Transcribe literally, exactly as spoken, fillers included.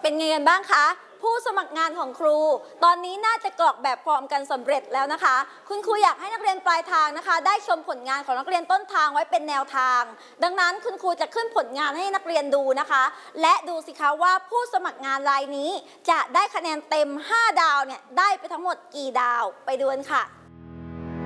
เป็นไงกันบ้างคะผู้สมัครงานของครู ตอนนี้น่าจะกรอกแบบฟอร์มกันสำเร็จแล้วนะคะ คุณครูอยากให้นักเรียนปลายทางนะคะได้ชมผลงานของนักเรียนต้นทางไว้เป็นแนวทาง ดังนั้นคุณครูจะขึ้นผลงานให้นักเรียนดูนะคะ และดูสิคะว่าผู้สมัครงานรายนี้จะได้คะแนนเต็มห้าดาวเนี่ยได้ไปทั้งหมดกี่ดาวไปดูกันค่ะ